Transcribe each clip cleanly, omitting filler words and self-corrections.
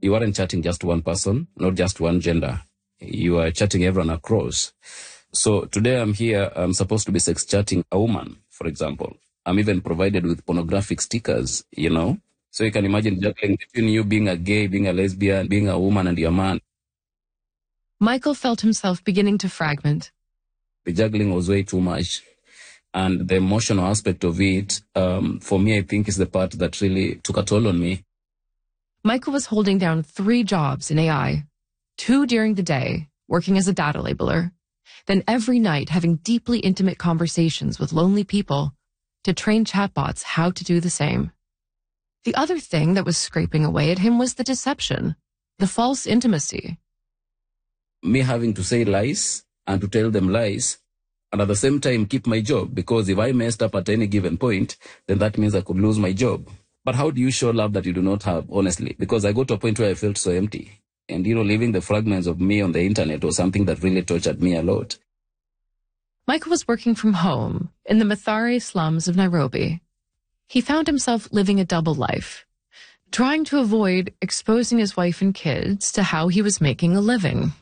you aren't chatting just one person, not just one gender. You are chatting everyone across. So today I'm here, I'm supposed to be sex chatting a woman, for example. I'm even provided with pornographic stickers, you know. So you can imagine juggling between you being a gay, being a lesbian, being a woman and your man. Michael felt himself beginning to fragment. The juggling was way too much. And the emotional aspect of it, for me, I think is the part that really took a toll on me. Michael was holding down 3 jobs in AI, 2 during the day, working as a data labeler, then every night having deeply intimate conversations with lonely people to train chatbots how to do the same. The other thing that was scraping away at him was the deception, the false intimacy. Me having to say lies and to tell them lies, and at the same time keep my job, because if I messed up at any given point, then that means I could lose my job. But how do you show love that you do not have, honestly? Because I got to a point where I felt so empty. And, leaving the fragments of me on the internet was something that really tortured me a lot. Michael was working from home in the Mathare slums of Nairobi. He found himself living a double life, trying to avoid exposing his wife and kids to how he was making a living.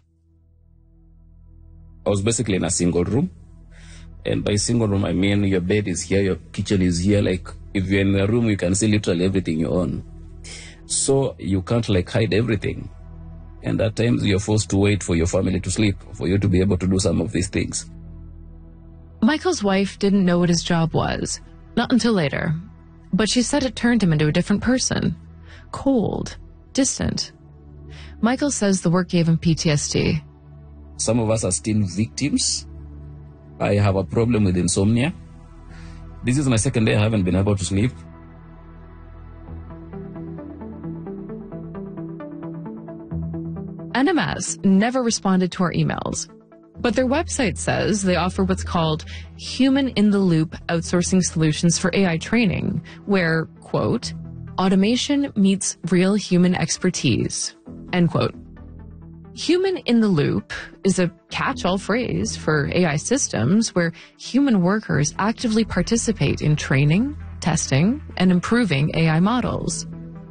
I was basically in a single room. And by single room, I mean your bed is here, your kitchen is here. Like, if you're in a room, you can see literally everything you own. So you can't hide everything. And at times you're forced to wait for your family to sleep for you to be able to do some of these things. Michael's wife didn't know what his job was, not until later. But she said it turned him into a different person. Cold, distant. Michael says the work gave him PTSD. Some of us are still victims. I have a problem with insomnia. This is my second day I haven't been able to sleep. NMS never responded to our emails, but their website says they offer what's called human-in-the-loop outsourcing solutions for AI training, where, quote, automation meets real human expertise, end quote. Human-in-the-loop is a catch-all phrase for AI systems where human workers actively participate in training, testing, and improving AI models.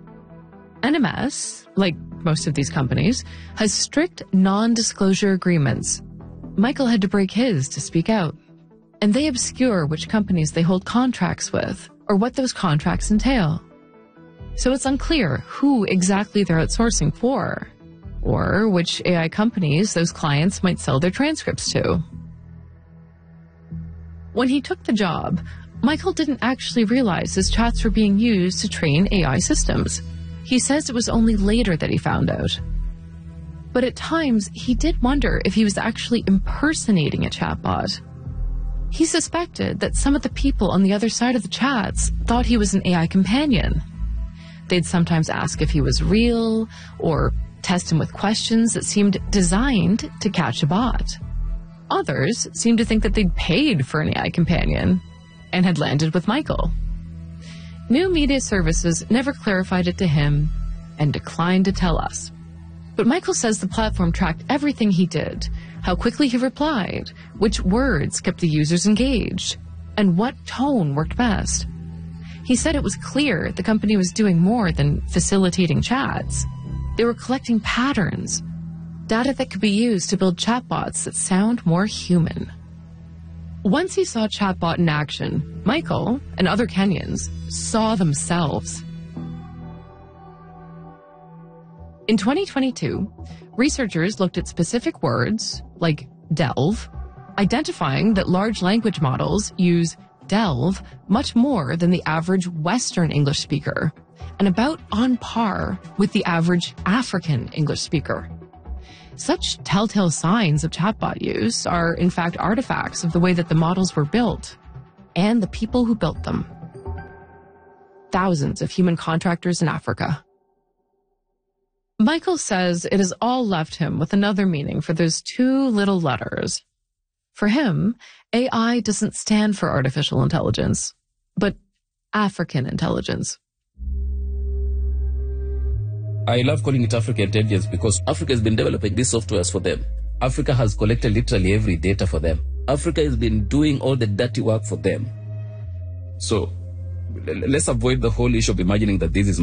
NMS, like most of these companies, has strict non-disclosure agreements. Michael had to break his to speak out. And they obscure which companies they hold contracts with or what those contracts entail. So it's unclear who exactly they're outsourcing for, or which AI companies those clients might sell their transcripts to. When he took the job, Michael didn't actually realize his chats were being used to train AI systems. He says it was only later that he found out. But at times, he did wonder if he was actually impersonating a chatbot. He suspected that some of the people on the other side of the chats thought he was an AI companion. They'd sometimes ask if he was real, or test him with questions that seemed designed to catch a bot. Others seemed to think that they'd paid for an AI companion and had landed with Michael. New Media Services never clarified it to him and declined to tell us. But Michael says the platform tracked everything he did, how quickly he replied, which words kept the users engaged, and what tone worked best. He said it was clear the company was doing more than facilitating chats. They were collecting patterns, data that could be used to build chatbots that sound more human. Once he saw chatbot in action, Michael and other Kenyans saw themselves. In 2022, researchers looked at specific words, like delve, identifying that large language models use delve much more than the average Western English speaker, and about on par with the average African English speaker. Such telltale signs of chatbot use are, in fact, artifacts of the way that the models were built and the people who built them. Thousands of human contractors in Africa. Michael says it has all left him with another meaning for those 2 little letters. For him, AI doesn't stand for artificial intelligence, but African intelligence. I love calling it African intelligence because Africa has been developing these softwares for them. Africa has collected literally every data for them. Africa has been doing all the dirty work for them. So let's avoid the whole issue of imagining that this is